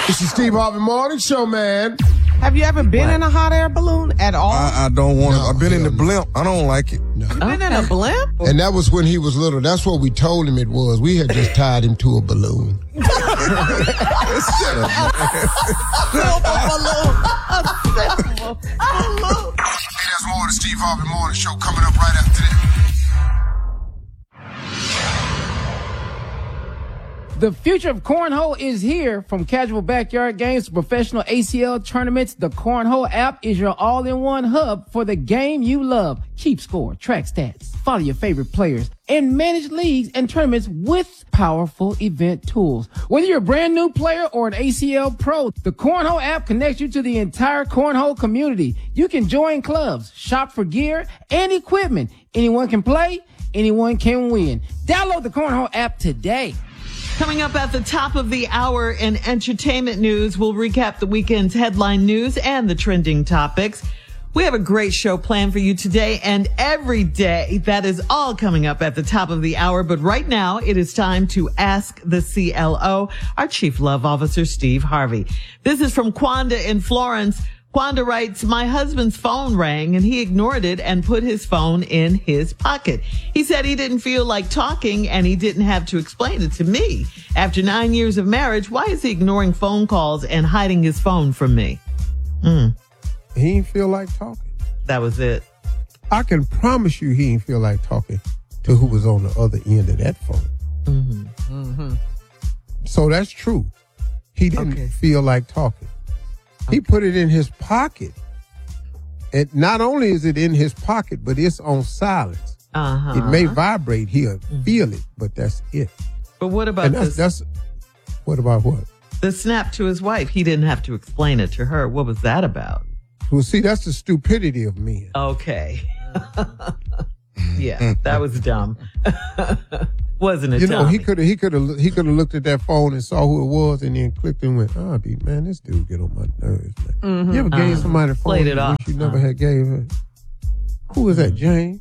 It's the Steve Harvey Morning Show, man. Have you ever been in a hot air balloon at all? I don't want to. I've been in the blimp. I don't like it. No. You been in a blimp? And that was when he was little. That's what we told him it was. We had just tied him to a balloon. Shut up. Silver balloon. Hey, there's more of the Steve Harvey Morning Show coming up right after this. The future of cornhole is here. From casual backyard games to professional ACL tournaments, the Cornhole app is your all-in-one hub for the game you love. Keep score, track stats, follow your favorite players, and manage leagues and tournaments with powerful event tools. Whether you're a brand new player or an ACL pro, the Cornhole app connects you to the entire cornhole community. You can join clubs, shop for gear and equipment. Anyone can play, anyone can win. Download the Cornhole app today. Coming up at the top of the hour in entertainment news, we'll recap the weekend's headline news and the trending topics. We have a great show planned for you today and every day. That is all coming up at the top of the hour. But right now, it is time to ask the CLO, our Chief Love Officer, Steve Harvey. This is from Quanda in Florence. Quanda writes, my husband's phone rang and he ignored it and put his phone in his pocket. He said he didn't feel like talking and he didn't have to explain it to me. After 9 years of marriage, why is he ignoring phone calls and hiding his phone from me? He didn't feel like talking. That was it. I can promise you he didn't feel like talking to who was on the other end of that phone. So that's true. He didn't feel like talking. He put it in his pocket. And not only is it in his pocket, but it's on silence. It may vibrate. He'll feel it, but that's it. But what about this? What about what? The snap to his wife. He didn't have to explain it to her. What was that about? Well, see, that's the stupidity of men. Okay. Yeah, that was dumb. Wasn't it? You know, he could have looked at that phone and saw who it was, and then clicked and went, man, this dude get on my nerves, man. You ever gave somebody a phone Played it off. you never had gave her? Who is that? James?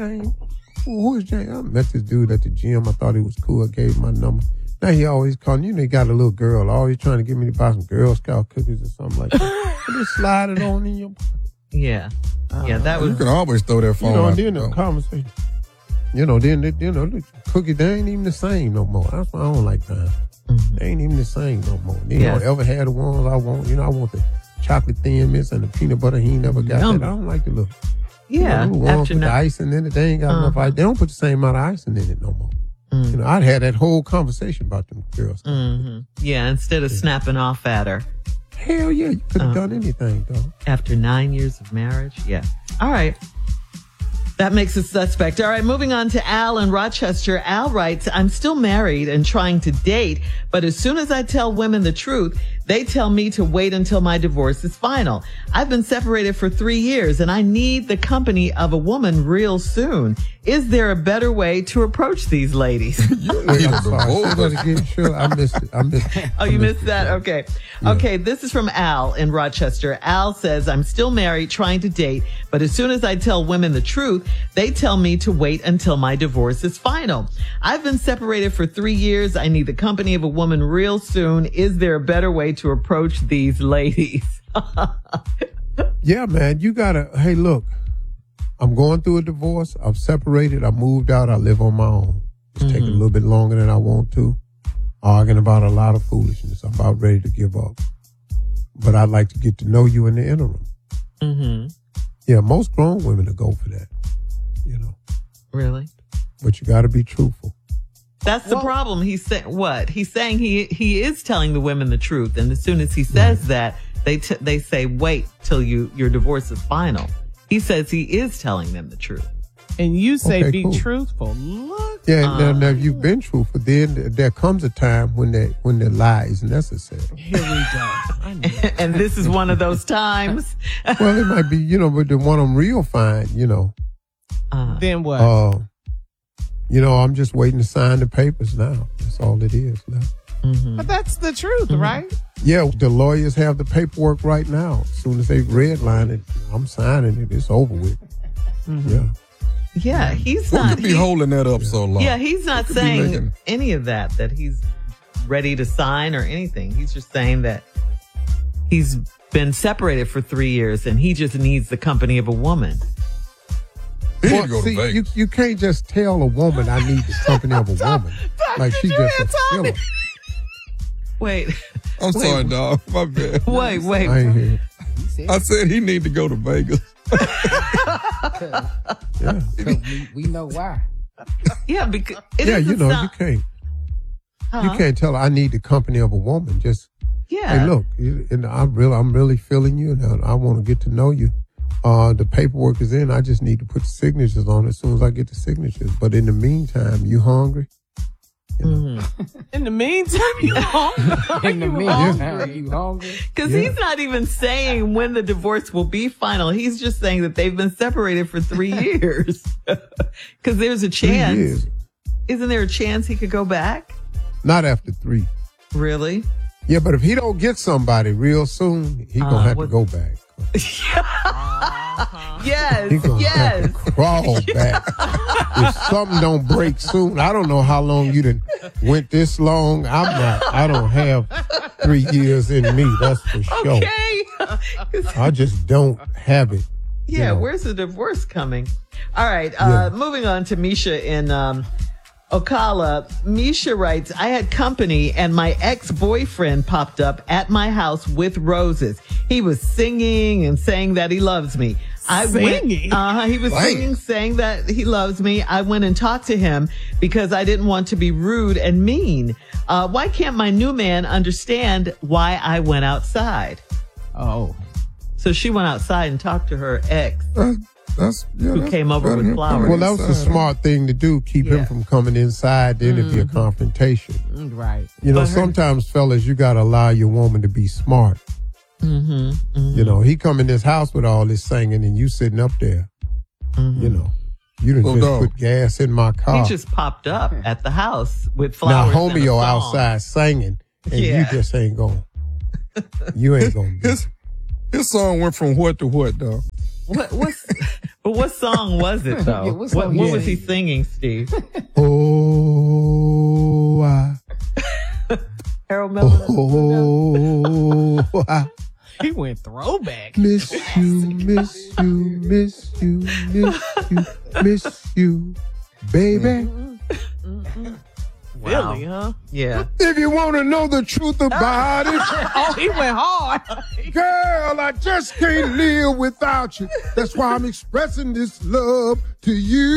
Who is James? I met this dude at the gym. I thought he was cool. I gave him my number. Now he always calling. You know, he got a little girl always trying to get me to buy some Girl Scout cookies or something like that. Just slide it on in your. Yeah, that was. You can always throw that phone out. Then the conversation. The cookies, they ain't even the same no more. That's why I don't like them. They ain't even the same no more. They don't ever had the ones I want. I want the chocolate thin mints and the peanut butter. He ain't never got that. I don't like the look. Yeah. The ones with the icing in it, they ain't got enough ice. They don't put the same amount of icing in it no more. I'd had that whole conversation about them girls. Yeah, instead of snapping off at her. Hell yeah, you could have done anything, though. After 9 years of marriage? Yeah. All right. That makes us suspect. All right, moving on to Al in Rochester. Al writes, I'm still married and trying to date, but as soon as I tell women the truth, they tell me to wait until my divorce is final. I've been separated for 3 years and I need the company of a woman real soon. Is there a better way to approach these ladies? You need a divorce. Sure, I missed it. Oh, you missed that? Okay. Yeah. Okay, this is from Al in Rochester. Al says, I'm still married, trying to date, but as soon as I tell women the truth, they tell me to wait until my divorce is final. I've been separated for 3 years. I need the company of a woman real soon. Is there a better way to approach these ladies? Yeah, man, you gotta, hey, look, I'm going through a divorce. I'm separated. I moved out. I live on my own. It's taking a little bit longer than I want to. Arguing about a lot of foolishness. I'm about ready to give up. But I'd like to get to know you in the interim. Yeah, most grown women will go for that. Really? But you got to be truthful. That's the problem. He's saying what? He's saying he is telling the women the truth, and as soon as he says that, they say wait till your divorce is final. He says he is telling them the truth. And you say be truthful. Look. Yeah, now if you've been truthful, then there comes a time when the lie is necessary. Here we go. And this is one of those times. Well, it might be, but the one I'm real fine, Then what? I'm just waiting to sign the papers now. That's all it is left. But that's the truth, right? Yeah, the lawyers have the paperwork right now. As soon as they redline it, I'm signing it. It's over with. Yeah, he's what not. could be holding that up so long? Yeah, he's not saying any of that he's ready to sign or anything. He's just saying that he's been separated for 3 years and he just needs the company of a woman. He need Well, to go see, to Vegas. you can't just tell a woman I need the company of a woman. Like she just a filler. Wait, I'm sorry, dog. My bad. wait. I ain't hear it. I said he need to go to Vegas. Yeah. We know why. Yeah, because it Yeah, is you a know, sound- you can't. Huh? You can't tell her I need the company of a woman. Just Yeah. hey, look, and I'm really feeling you, and I want to get to know you. The paperwork is in. I just need to put the signatures on it as soon as I get the signatures. But in the meantime, you hungry? In the meantime, you hungry? In the meantime, you hungry? Because he's not even saying when the divorce will be final. He's just saying that they've been separated for 3 years. Because there's a 3 chance. years. Isn't there a chance he could go back? Not after 3. Really? Yeah, but if he don't get somebody real soon, he gonna have to what- go back. Yes, He gonna have yes. to crawl back. If something don't break soon, I don't know how long you done went this long. I don't have 3 years in me, that's for sure. Okay. I just don't have it. Yeah, you know. where's the divorce coming? All right, Yeah. moving on to Misha in Ocala. Misha writes, I had company and my ex-boyfriend popped up at my house with roses. He was singing and saying that he loves me. Singing? He was singing, saying that he loves me. I went and talked to him because I didn't want to be rude and mean. Why can't my new man understand why I went outside? Oh. So she went outside and talked to her ex. Who came over with flowers. Well, that was a smart thing to do. Keep him from coming inside. Then it'd be a confrontation. Right. You know, sometimes, fellas, you got to allow your woman to be smart. You know, he come in this house with all this singing and you sitting up there. You know, you done just put gas in my car. He just popped up at the house with now, flowers. and a homie, song. outside singing and you just ain't going. You ain't going to. His song went from what to what, though? What song was it though? Yeah, what song was he singing, Steve? Oh, Harold Miller. oh, I He went throwback. miss you, miss you, miss you, miss you, miss you, baby. Really, huh? Yeah. If you want to know the truth about it, Oh, he went hard. girl, I just can't live without you. That's why I'm expressing this love to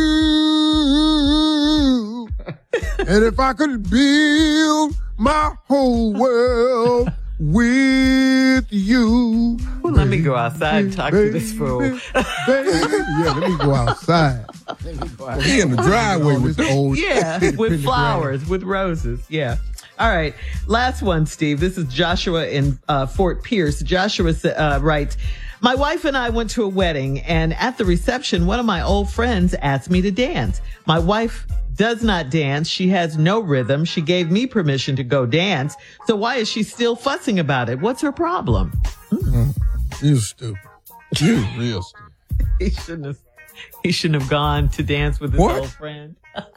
you. And if I could build my whole world with you. Well, let me go outside and talk to this fool. Baby, yeah, let me go outside. He in the driveway with this old Yeah, with flowers, with roses. Yeah. All right. Last one, Steve. This is Joshua in Fort Pierce. Joshua writes, my wife and I went to a wedding, and at the reception, one of my old friends asked me to dance. My wife does not dance. She has no rhythm. She gave me permission to go dance. So why is she still fussing about it? What's her problem? You stupid. You real stupid. He shouldn't have gone to dance with his What? old friend.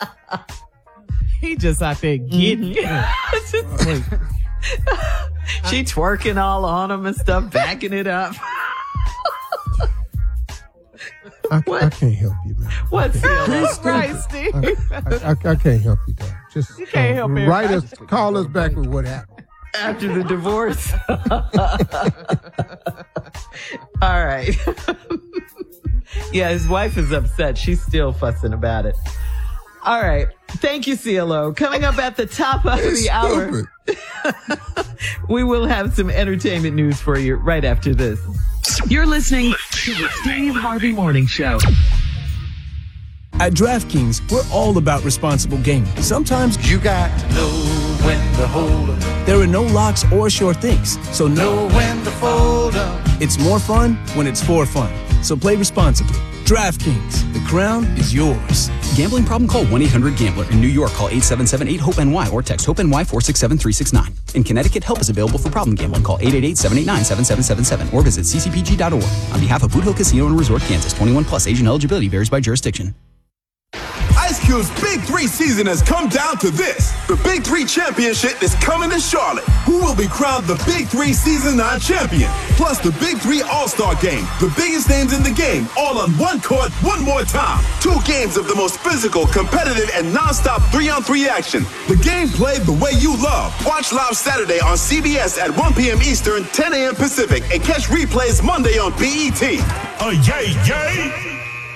He just out there getting She twerking all on him and stuff, backing it up. I can't help you, man. What's the right, Steve. I can't help you, dog. Just You can't help write everybody. us, call us back with what happened. after the divorce? All right. Yeah, his wife is upset. She's still fussing about it. All right. Thank you, CLO. Coming up at the top of the hour, we will have some entertainment news for you right after this. You're listening to the Steve Harvey Morning Show. At DraftKings, we're all about responsible gaming. Sometimes You got to know when to hold 'em, there are no locks or sure things, so know when to fold 'em. it's more fun when it's for fun. So play responsibly. DraftKings, the crown is yours. Gambling problem? Call 1-800-GAMBLER. In New York, call 877-8-HOPE-NY or text HOPE-NY 467-369. In Connecticut, help is available for problem gambling. Call 888-789-7777 or visit ccpg.org. On behalf of Boot Hill Casino and Resort, Kansas, 21 plus, Asian eligibility varies by jurisdiction. I Ice Cube's Big 3 season has come down to this. The Big 3 Championship is coming to Charlotte. Who will be crowned the Big 3 Season 9 champion? Plus the Big 3 All-Star Game. The biggest names in the game, all on one court, one more time. 2 games of the most physical, competitive, and non-stop 3-on-3 action. The game played the way you love. Watch live Saturday on CBS at 1 p.m. Eastern, 10 a.m. Pacific, and catch replays Monday on BET. Yay!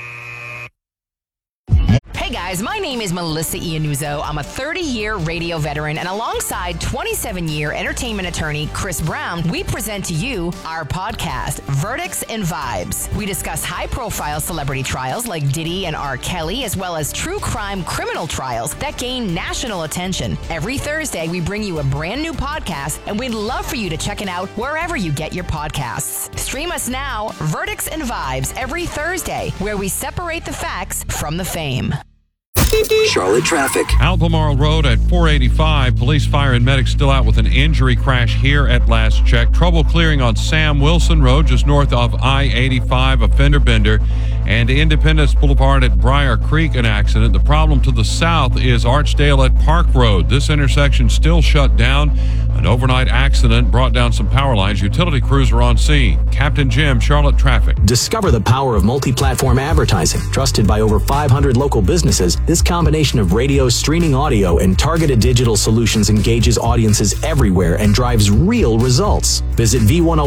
Hey guys, my name is Melissa Iannuzzo. I'm a 30-year radio veteran, and alongside 27-year entertainment attorney Chris Brown, we present to you our podcast, Verdicts and Vibes. We discuss high-profile celebrity trials like Diddy and R. Kelly, as well as true crime criminal trials that gain national attention. Every Thursday, we bring you a brand new podcast, and we'd love for you to check it out wherever you get your podcasts. Stream us now, Verdicts and Vibes, every Thursday, where we separate the facts from the fame. Charlotte traffic. Albemarle Road at 485. Police, fire, and medics still out with an injury crash here at last check. Trouble clearing on Sam Wilson Road just north of I-85, a fender bender. And Independence Boulevard at Briar Creek, an accident. The problem to the south is Archdale at Park Road. This intersection still shut down. An overnight accident brought down some power lines. Utility crews are on scene. Captain Jim, Charlotte traffic. Discover the power of multi-platform advertising. Trusted by over 500 local businesses, this combination of radio, streaming audio, and targeted digital solutions engages audiences everywhere and drives real results. Visit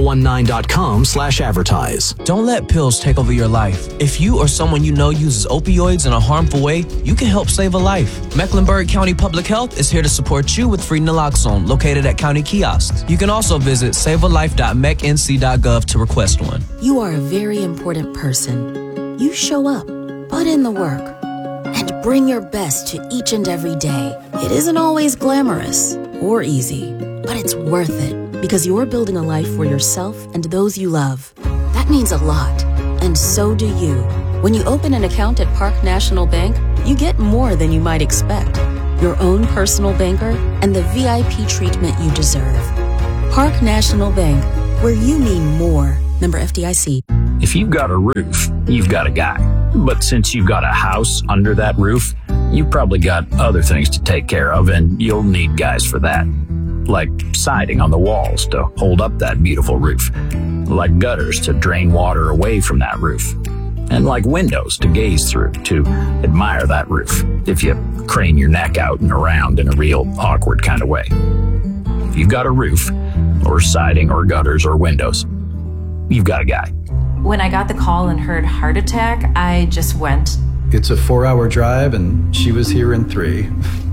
v1019.com/advertise. Don't let pills take over your life. If you or someone you know uses opioids in a harmful way, you can help save a life. Mecklenburg County Public Health is here to support you with free naloxone, located at county kiosks. You can also visit savealife.mecnc.gov to request one. You are a very important person. You show up, put in the work, and bring your best to each and every day. It isn't always glamorous or easy, but it's worth it because you're building a life for yourself and those you love. That means a lot, and so do you. When you open an account at Park National Bank, you get more than you might expect. Your own personal banker and the VIP treatment you deserve. Park National Bank, where you mean more. Member FDIC. If you've got a roof, you've got a guy. But since you've got a house under that roof, you've probably got other things to take care of, and you'll need guys for that. Like siding on the walls to hold up that beautiful roof. Like gutters to drain water away from that roof. And like windows to gaze through to admire that roof if you crane your neck out and around in a real awkward kind of way. If you've got a roof, or siding, or gutters, or windows, you've got a guy. When I got the call and heard heart attack, I just went. It's a 4-hour drive, and she was here in 3.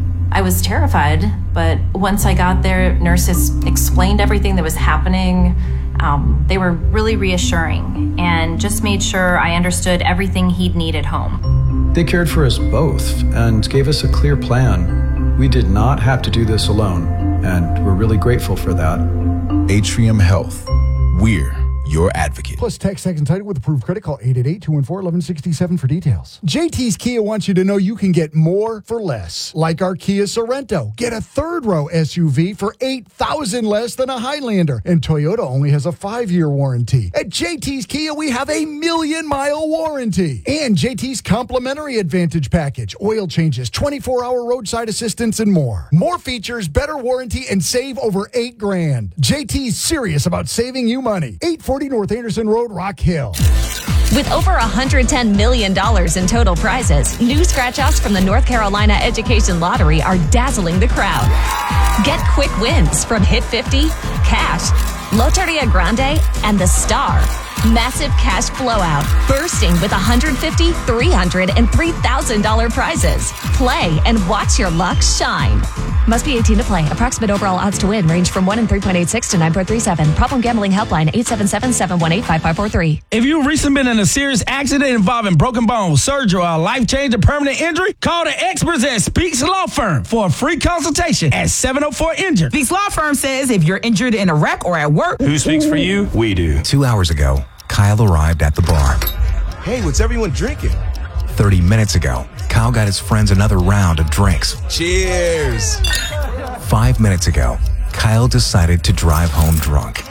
I was terrified, but once I got there, nurses explained everything that was happening. They were really reassuring and just made sure I understood everything he'd need at home. They cared for us both and gave us a clear plan. We did not have to do this alone, and we're really grateful for that. Atrium Health. We're your advocate. Plus, text Second Title with approved credit. Call 888-214-1167 for details. JT's Kia wants you to know you can get more for less. Like our Kia Sorento. Get a third-row SUV for $8,000 less than a Highlander. And Toyota only has a 5-year warranty. At JT's Kia, we have a 1,000,000-mile warranty. And JT's Complimentary Advantage Package. Oil changes, 24-hour roadside assistance, and more. More features, better warranty, and save over $8,000. JT's serious about saving you money. 840 North Anderson Road, Rock Hill. With over $110 million in total prizes, new scratch-offs from the North Carolina Education Lottery are dazzling the crowd. Get quick wins from Hit 50, Cash, Loteria Grande, and the Star. Massive cash blowout, bursting with $150, $300, and $3,000 prizes. Play and watch your luck shine. Must be 18 to play. Approximate overall odds to win range from 1 in 3.86 to 9.37. Problem gambling helpline 877-718-5543. If you've recently been in a serious accident involving broken bones, surgery, or a life-changing permanent injury, call the experts at Speaks Law Firm for a free consultation at 704-INJURED. Speaks Law Firm says if you're injured in a wreck or at work, who speaks for you? We do. 2 hours ago, Kyle arrived at the bar. Hey, what's everyone drinking? 30 minutes ago, Kyle got his friends another round of drinks. Cheers! 5 minutes ago, Kyle decided to drive home drunk.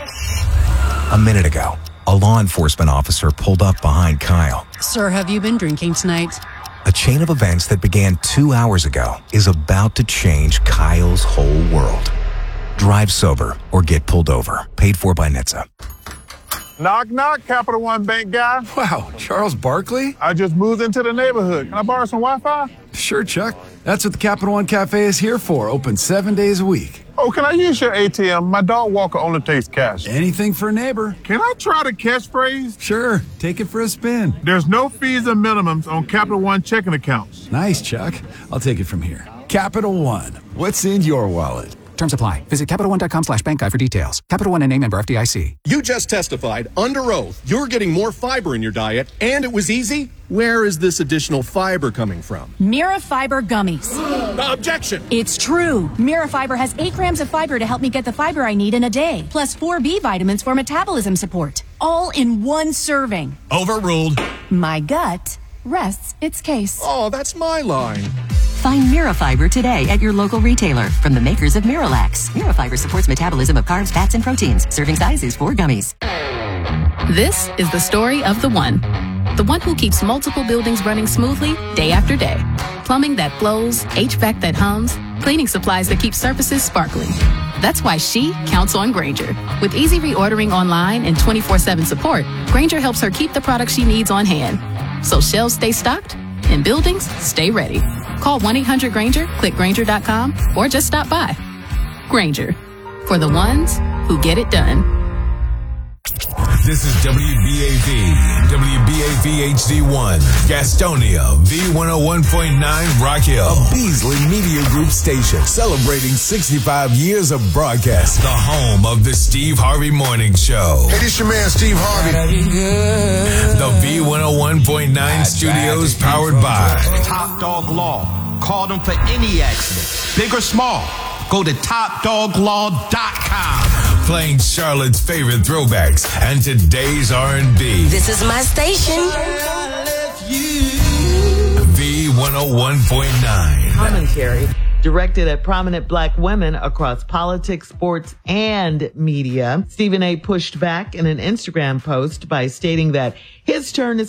A minute ago, a law enforcement officer pulled up behind Kyle. Sir, have you been drinking tonight? A chain of events that began 2 hours ago is about to change Kyle's whole world. Drive sober or get pulled over. Paid for by NHTSA. Knock, knock, Capital One Bank guy. Wow, Charles Barkley? I just moved into the neighborhood. Can I borrow some Wi-Fi? Sure, Chuck. That's what the Capital One Cafe is here for. Open 7 days a week. Oh, can I use your ATM? My dog walker only takes cash. Anything for a neighbor. Can I try the catchphrase? Sure, take it for a spin. There's no fees and minimums on Capital One checking accounts. Nice, Chuck. I'll take it from here. Capital One. What's in your wallet? Terms apply. Visit CapitalOne.com/bank guide for details. Capital One NA, member FDIC. You just testified under oath you're getting more fiber in your diet, and it was easy. Where is this additional fiber coming from? Mira Fiber Gummies. Objection! It's true. Mira Fiber has 8 grams of fiber to help me get the fiber I need in a day, plus 4 B vitamins for metabolism support. All in one serving. Overruled. My gut rests its case. Oh, that's my line. Find Mira Fiber today at your local retailer from the makers of Miralax. Mira Fiber supports metabolism of carbs, fats, and proteins. Serving size is 4 gummies. This is the story of the one who keeps multiple buildings running smoothly day after day. Plumbing that flows, HVAC that hums, cleaning supplies that keep surfaces sparkling. That's why she counts on Grainger. With easy reordering online and 24/7 support, Grainger helps her keep the products she needs on hand. So shelves stay stocked and buildings stay ready. Call 1-800-GRAINGER, click Grainger.com, or just stop by. Grainger, for the ones who get it done. This is WBAV HD1, Gastonia, V101.9 Rock Hill, a Beasley Media Group station celebrating 65 years of broadcast. The home of the Steve Harvey Morning Show. Hey, this your man, Steve Harvey. The V101.9 studios powered by Top Dog Law. Call them for any accident, big or small. Go to TopDogLaw.com. Playing Charlotte's favorite throwbacks and today's R&B. This is my station. V101.9. Commentary directed at prominent black women across politics, sports, and media. Stephen A. pushed back in an Instagram post by stating that his turn is